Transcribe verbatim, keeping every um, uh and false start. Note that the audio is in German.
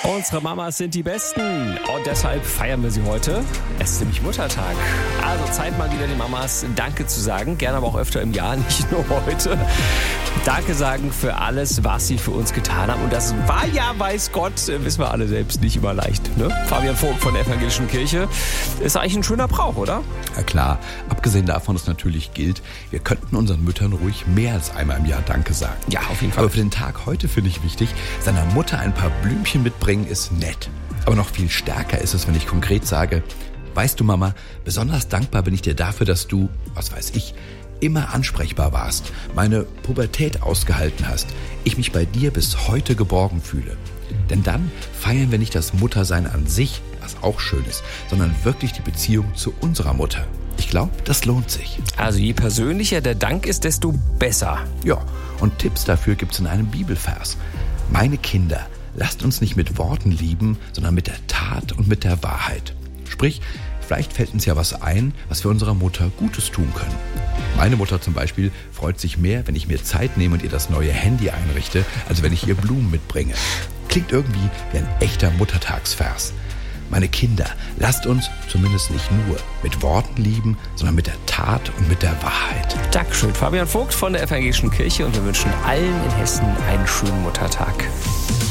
Unsere Mamas sind die Besten und deshalb feiern wir sie heute. Es ist nämlich Muttertag. Also Zeit mal wieder den Mamas Danke zu sagen. Gerne aber auch öfter im Jahr, nicht nur heute. Danke sagen für alles, was sie für uns getan haben. Und das war ja, weiß Gott, wissen wir alle selbst, nicht immer leicht. Ne? Fabian Vogt von der Evangelischen Kirche. Ist eigentlich ein schöner Brauch, oder? Ja klar, abgesehen davon, dass natürlich gilt, wir könnten unseren Müttern ruhig mehr als einmal im Jahr Danke sagen. Ja, auf jeden Fall. Aber für den Tag heute finde ich wichtig, seiner Mutter ein paar Blümchen mitbringen ist nett. Aber noch viel stärker ist es, wenn ich konkret sage, weißt du Mama, besonders dankbar bin ich dir dafür, dass du, was weiß ich, immer ansprechbar warst, meine Pubertät ausgehalten hast, ich mich bei dir bis heute geborgen fühle. Denn dann feiern wir nicht das Muttersein an sich, was auch schön ist, sondern wirklich die Beziehung zu unserer Mutter. Ich glaube, das lohnt sich. Also je persönlicher der Dank ist, desto besser. Ja, und Tipps dafür gibt's in einem Bibelvers. Meine Kinder, lasst uns nicht mit Worten lieben, sondern mit der Tat und mit der Wahrheit. Sprich, vielleicht fällt uns ja was ein, was wir unserer Mutter Gutes tun können. Meine Mutter zum Beispiel freut sich mehr, wenn ich mir Zeit nehme und ihr das neue Handy einrichte, als wenn ich ihr Blumen mitbringe. Klingt irgendwie wie ein echter Muttertagsvers. Meine Kinder, lasst uns zumindest nicht nur mit Worten lieben, sondern mit der Tat und mit der Wahrheit. Dankeschön, Fabian Vogt von der Evangelischen Kirche, und wir wünschen allen in Hessen einen schönen Muttertag.